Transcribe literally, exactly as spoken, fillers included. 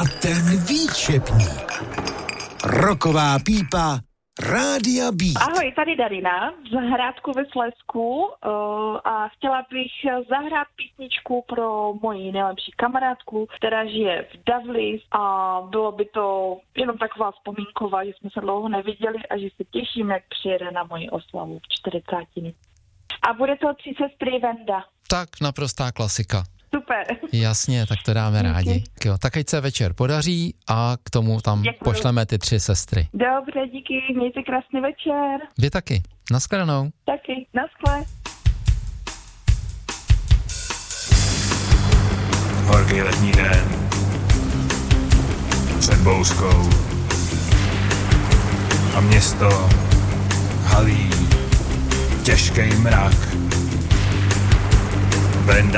ten výčepník. Roková pípa Rádia Beat. Ahoj, tady Darina z Hrádku ve Slezsku uh, a chtěla bych zahrát písničku pro moji nejlepší kamarádku, která žije v Davli a bylo by to jenom taková vzpomínková, že jsme se dlouho neviděli a že se těším, jak přijede na moji oslavu čtyřicátiny. A bude to Tři sestry Venda. Tak, naprostá klasika. Super. Jasně, tak to dáme rádi. Jo, tak ať se večer podaří a k tomu tam Děkuju. Pošleme ty tři sestry. Dobře, díky, mějte krásný večer. Vy taky. Naschledanou. Taky, naschle. Horký letní den před bouřkou a město halí těžký mrak. Venda